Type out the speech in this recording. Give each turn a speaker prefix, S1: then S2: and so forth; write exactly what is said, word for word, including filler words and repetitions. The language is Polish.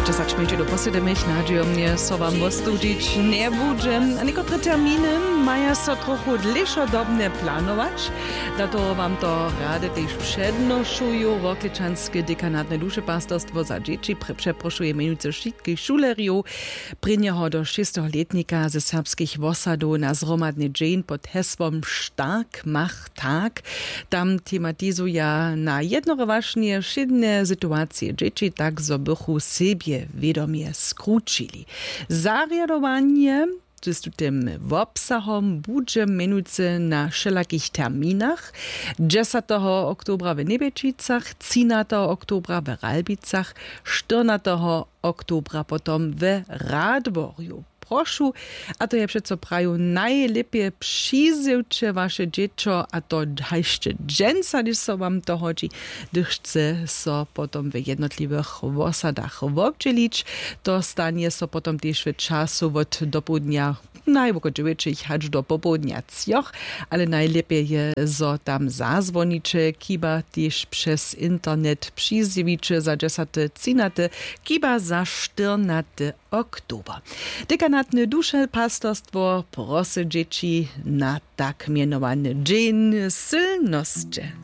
S1: dziesięć minut do posiedemich nadziejomnie so wam wostudzić nie budżem, a niektóre terminy mają so trochę dlejszodobne planować. Dlatego wam to rady też przednoszują Rokličanske dekanatne duszepastorstwo za dzieci. Przeproszuje mieniące wszystkich szuleriów. Prynieho do szestoletnika ze serbskich wosadów na zromadny dzień pod hesłom Stark mach tak. Tam tematizuje na jednorocznie wszedne sytuacje dzieci, tak zo bychu siebie wiadomie skrócili. Zariadowanie z tym obsahom bude menuce na wszelakich terminach. dziesiątego oktobra w Niebečicach, trzynastego oktobra w Ralbicach, czternastego oktobra potom w Radworju. Proszę, a to je přeco praju najlepiej przyzywcze wasze dziecko, a to jeszcze dżęca, gdyż so wam to chodzi, gdyż chce so potom w jednotliwych wosadach obdzielić, to stanie so potom też w czasu od do południa, najboko dziewięciu, aż do popołudnia cioch, ale najlepiej je so tam zazwonicze, kiba też przez internet przyzywicze za dziesiąty, trzynasty, kiba za czternasty oktober. Dekanatne duszepastorstwo prosy dzieci na tak mianowany dzień silności.